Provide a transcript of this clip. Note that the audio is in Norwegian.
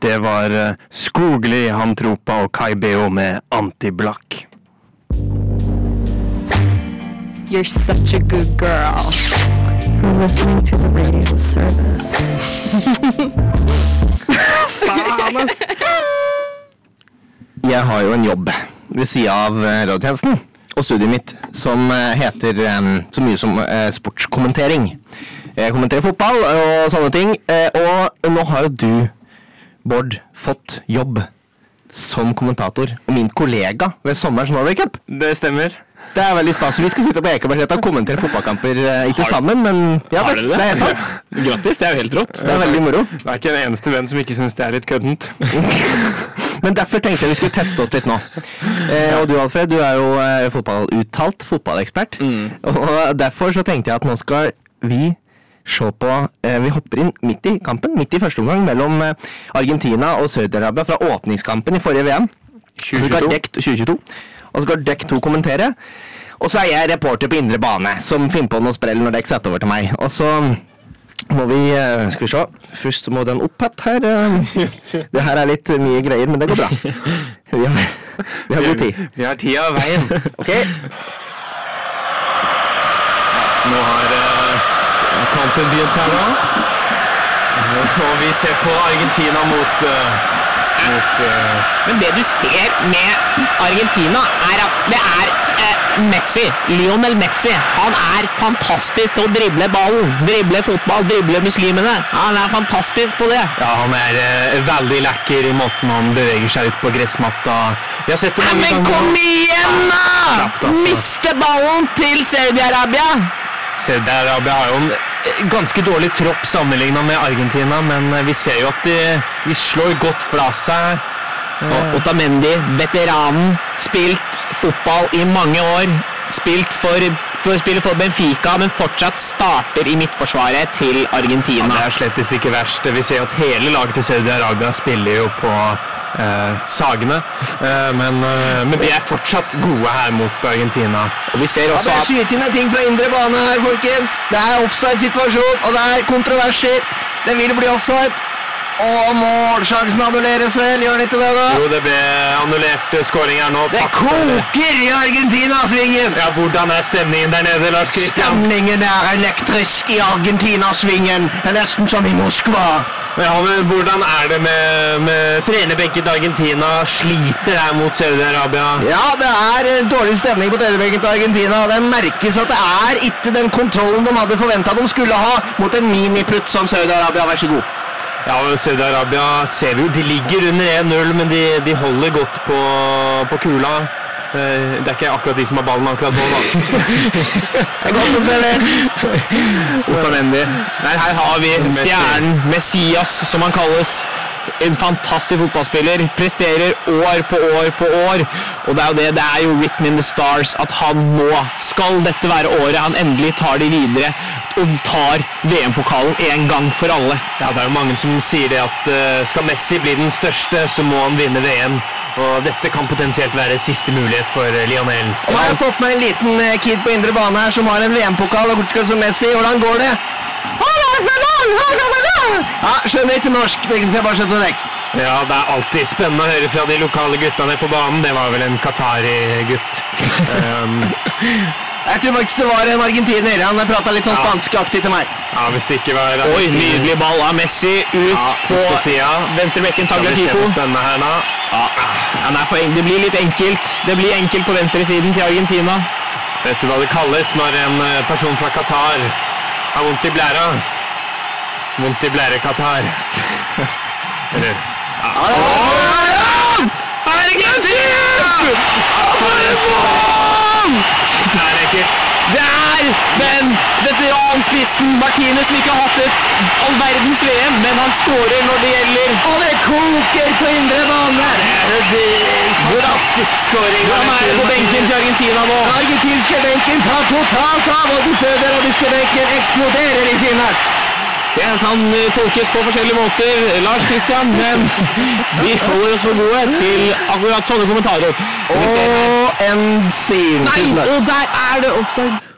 Det var Skogli, han Tropa og Kai Beo med Anti-Black. You're such a good girl. For listening to the radio service. Faen, ass. Jeg har jo en jobb ved siden av radiotjenesten og studiet mitt som heter så mye som sportskommentering. Jeg kommenterer fotball og sånne ting, og nå har jo du, Bård, fått jobb som kommentator og min kollega ved Sommerens Norway Cup. Det stemmer. Det er veldig stas. Vi skal sitte på Ekebergsletta og kommentere fotballkamper, ikke sammen, men ja, det er helt sant. Grattis, det er jo helt rått. Det er veldig moro. Det er ikke en eneste venn som ikke synes det er litt køddent. Men derfor tenkte jeg vi skulle teste oss litt nå. Og du, Alfred, du er jo fotballuttalt, fotballekspert. Og derfor så tenkte jeg at nå skal vi se på, vi hopper inn midt i kampen, midt i første omgang mellom Argentina og Saudi-Arabia fra åpningskampen i forrige VM. 2022. Og så skal dekk 2 kommentere. Og så er jeg reporter på indre bane, som finner på noe sprell når dekk setter over til meg. Og så må vi, skal vi se, først må den opp her. Det her er litt mye greier, men det går bra. Vi har god tid. Vi har tida av veien. Ok. Nå har kampen begynt her nå. Og vi ser på Argentina mot Men det du ser med Argentina er at det er Messi, Lionel Messi. Han er fantastisk til å drible ballen, drible fotball, drible muslimene. Han er fantastisk på det. Ja, han er veldig lekker i måten han beveger seg ut på gressmatta. Vi har sett det mange Men kom igjen da! Knapt, altså. Miste ballen til Saudi-Arabia. Saudi-Arabia har jo en ganske dårlig tropp sammenlignet med Argentina, men vi ser jo at de slår godt fra seg. Og Otamendi, veteranen, spilt fotball i mange år, spilt for Benfica, men fortsatt starter i midtforsvaret til Argentina. Ja, det er slettes ikke verst. Vi ser at hele laget til Saudi-Arabia spiller jo på sagene, men de er fortsatt gode her mot Argentina. Og vi ser også at... Det er skytende ting fra indre bane her, folkens. Det er offside-situasjon, og det er kontroverser. Det vil bli offside. Og målsjansen annulleres vel, gjør det ikke det da? Jo, det ble annullert skåring her nå. Det koker i Argentina-svingen! Ja, hvordan er stemningen der nede, Lars Christian? Stemningen er elektrisk i Argentina-svingen. Det er nesten som i Moskva. Ja, men hvordan er det med trenerbenken til Argentina? Sliter her mot Saudi-Arabia? Ja, det er dårlig stemning på trenerbenken til Argentina. Det merkes at det er ikke den kontrollen de hadde forventet de skulle ha mot en miniputt som Saudi-Arabia. Vær så god. Ja, Saudi-Arabia ser vi jo, de ligger under 1-0, men de holder godt på kula. Det er ikke akkurat de som har ballen akkurat nå, da. Det er godt å se det. Otamendi. Her har vi stjernen, Messias, som han kalles. En fantastisk fotballspiller, presterer år på år på år, og det er jo written in the stars at han nå skal dette være året han endelig tar de videre og tar VM-pokalen en gang for alle. Ja, det er jo mange som sier det at skal Messi bli den største, så må han vinne VM, og dette kan potensielt være siste mulighet for Lionel. Og jeg har fått med en liten kid på indre bane her som har en VM-pokal og kortskall som Messi. Hvordan går det? Ja, skjønner ikke norsk, egentlig bare skjønner vekk. Ja, det er alltid spennende å høre fra de lokale guttene på banen. Det var vel en Qatari-gutt. Jeg tror faktisk det var en argentiner. Han pratet litt sånn spanskaktig til meg. Ja, hvis det ikke var... Oi, nydelig ball av Messi ut på venstrebekken. Tagliafico. Spennende her da. Ja, det blir litt enkelt. Det blir enkelt på venstresiden til Argentina. Vet du hva det kalles når en person fra Qatar har vondt i blæra? Vondt i blære Qatar. Eller... Argentina! For en skål! Det er ekkelt. Det er den veteranspissen Martinez som ikke har hatt et all verdens VM, men han skårer når det gjelder. Og det koker på indre bane. Det er fantastisk skåring. Han er på benken til Argentina nå. Den argentinske benken tar totalt av, og den søderabiske benken eksploderer i sinne. Det kan tolkes på forskjellige måter, Lars Christian, men vi holder oss for gode til akkurat sånne kommentarer. Og en scene. Nei, og der er det offside.